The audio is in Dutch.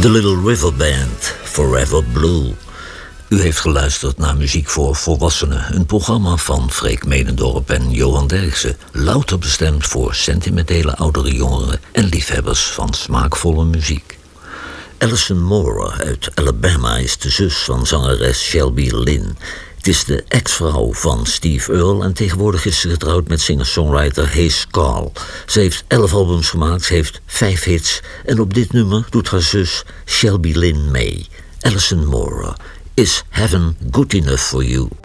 The Little River Band, Forever Blue. U heeft geluisterd naar Muziek voor Volwassenen, een programma van Freek Medendorp en Johan Derksen, louter bestemd voor sentimentele oudere jongeren en liefhebbers van smaakvolle muziek. Alison Moore uit Alabama is de zus van zangeres Shelby Lynn. Het is de ex-vrouw van Steve Earle en tegenwoordig is ze getrouwd met singer-songwriter Hayes Carll. Ze heeft 11 albums gemaakt, ze heeft 5 hits en op dit nummer doet haar zus Shelby Lynn mee. Alison Moore, Is Heaven Good Enough For You?